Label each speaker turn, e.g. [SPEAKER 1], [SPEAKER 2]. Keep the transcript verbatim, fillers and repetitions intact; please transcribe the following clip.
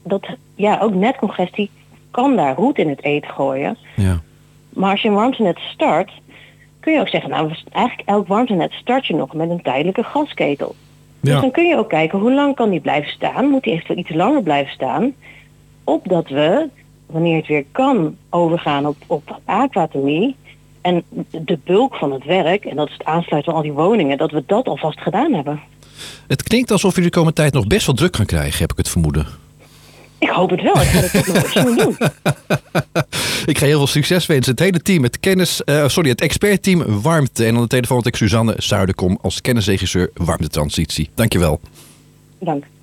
[SPEAKER 1] dat, ja, ook netcongestie kan daar roet in het eten gooien.
[SPEAKER 2] Ja.
[SPEAKER 1] Maar als je een warmtenet start, kun je ook zeggen, nou, eigenlijk elk warmtenet start je nog met een tijdelijke gasketel.
[SPEAKER 2] Ja.
[SPEAKER 1] Dus dan kun je ook kijken, hoe lang kan die blijven staan? Moet die eventueel iets langer blijven staan? Opdat we, wanneer het weer kan, overgaan op, op aquathermie. En de bulk van het werk, en dat is het aansluiten van al die woningen, dat we dat alvast gedaan hebben.
[SPEAKER 2] Het klinkt alsof jullie de komende tijd nog best wel druk gaan krijgen, heb ik het vermoeden.
[SPEAKER 1] Ik hoop het wel. Ik ga het toch nog eens doen.
[SPEAKER 2] Ik ga heel veel succes wensen. Het hele team, het kennis, uh, sorry, het expertteam warmte. En aan de telefoon had ik Suzanne Zuiderkom als kennisregisseur warmtetransitie. Dankjewel.
[SPEAKER 1] Dank.